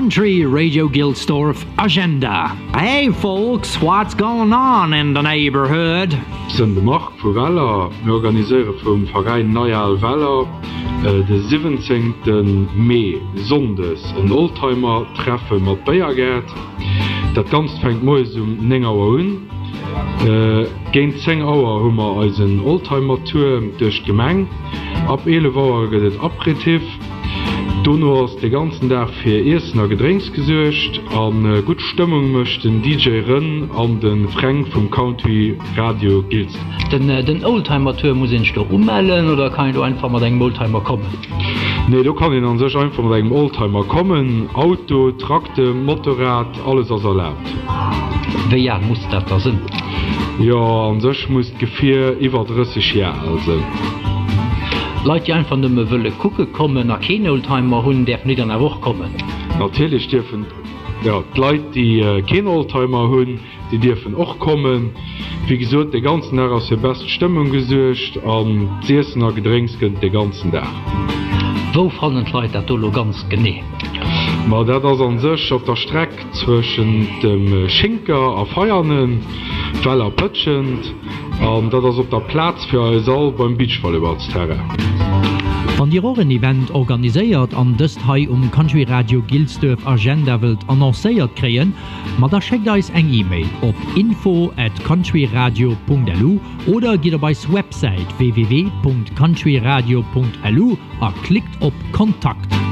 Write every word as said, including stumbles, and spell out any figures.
Country Radio Gilsdorf agenda. Hey folks, what's going on in the neighborhood? Sind de Mark vu Weller organiiseiere vum Verein Neual Weller äh, de siebzehnten Mai Sondes en Oldtimer treffe mat Beiergert. Dat ganz fängt moes um nenger hun. Äh, Geint zehn Auer hummer als een Oldtimer Tour duch Gemeng. Ab ele Woer gët et Aperitif. Donno ass de ganzen Tag fir Eessener Gedränks gesuercht, an äh, gut Stimmung mëchten D J Rën an den Frank vum Country Radio Gilst. Den, äh, den Oldtimer-Tour muss ich doch ummelden oder kann ich einfach mal den Oldtimer kommen? Nee, du kann an sech einfach mit engem Oldtimer kommen, Auto, Trakte, Motorrad, alles as erlaubt. Wie ja muss dat da sinn? Ja, an sech muss gefir iwwer dreißig Jahre also. Leute, die einfach nicht mehr wollen gucken kommen, nach kein Oldtimer hun der nicht an der Woche kommen. Natürlich dürfen ja, die Leute, die äh, kein Oldtimer hun, die dürfen auch kommen. Wie gesagt, den ganzen Tag aus der besten Stimmung gesucht, am Eessener Gedränks den ganzen Tag. Wo fanden die Leute das Dolo ganz genau? Ma dat ass an sech op der Streck zwischen dem Schinker a Feiernen, Weller pëtschend, an dat ass op der Platz fir eus all beim Beachvolleyball ze terre. Van Dir auch ein Event organisiert an dëst hai um Country Radio Gilsdorf Agenda wilt annoncéiert kreen, ma da schickt eis eng E-Mail op info at countryradio punkt l u oder geht op eis Website w w w punkt countryradio punkt l u a klickt op Kontakt.